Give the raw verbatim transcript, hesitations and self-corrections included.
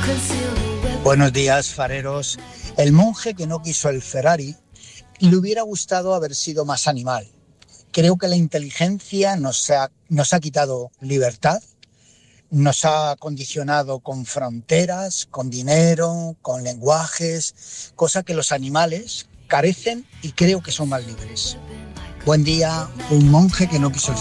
Buenos días, fareros. El monje que no quiso el Ferrari le hubiera gustado haber sido más animal. Creo que la inteligencia nos ha, nos ha quitado libertad, nos ha condicionado con fronteras, con dinero, con lenguajes, cosa que los animales carecen y creo que son más libres. Buen día, un monje que no quiso el